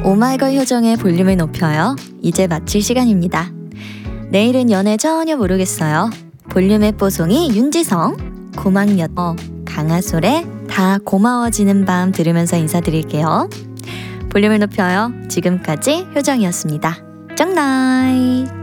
오마이걸 효정의 볼륨을 높여요. 이제 마칠 시간입니다. 내일은 연애 전혀 모르겠어요. 볼륨의 뽀송이 윤지성, 고막엿, 강하솔의 다 고마워지는 밤 들으면서 인사드릴게요. 볼륨을 높여요. 지금까지 효정이었습니다. 짱나잇.